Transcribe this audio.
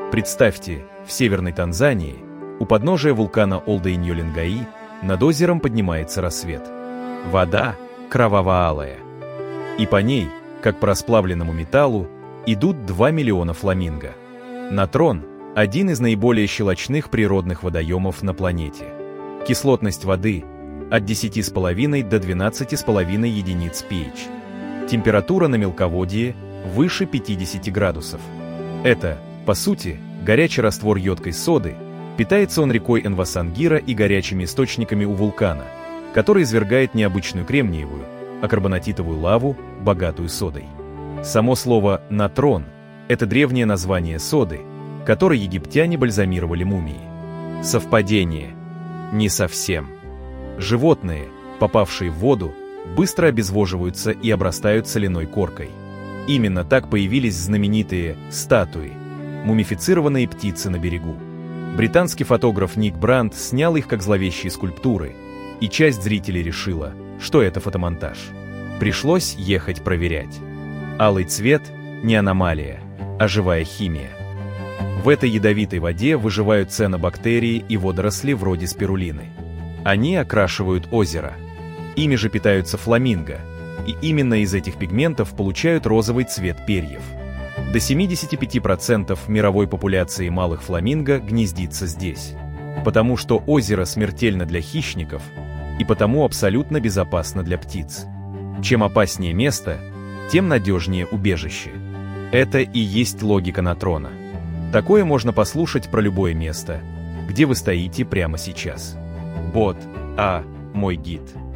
Представьте, в северной Танзании, у подножия вулкана Олдоиньолингаи, над озером поднимается рассвет. Вода кроваво-алая. И по ней, как по расплавленному металлу, идут 2 миллиона фламинго. Натрон – один из наиболее щелочных природных водоемов на планете. Кислотность воды – от 10,5 до 12,5 единиц pH. Температура на мелководье – выше 50 градусов. Это, по сути, горячий раствор йодкой соды. Питается он рекой Энвасангира и горячими источниками у вулкана, который извергает необычную кремниевую, а карбонатитовую лаву, богатую содой. Само слово «натрон» — это древнее название соды, которой египтяне бальзамировали мумии. Совпадение? Не совсем. Животные, попавшие в воду, быстро обезвоживаются и обрастают соляной коркой. Именно так появились знаменитые статуи, мумифицированные птицы на берегу. Британский фотограф Ник Брандт снял их как зловещие скульптуры, и часть зрителей решила, что это фотомонтаж. Пришлось ехать проверять. Алый цвет – не аномалия, а живая химия. В этой ядовитой воде выживают цианобактерии и водоросли вроде спирулины. Они окрашивают озеро. Ими же питаются фламинго, и именно из этих пигментов получают розовый цвет перьев. До 75% мировой популяции малых фламинго гнездится здесь, потому что озеро смертельно для хищников и потому абсолютно безопасно для птиц. Чем опаснее место, тем надежнее убежище. Это и есть логика натрона. Такое можно послушать про любое место, где вы стоите прямо сейчас. Бот, мой гид.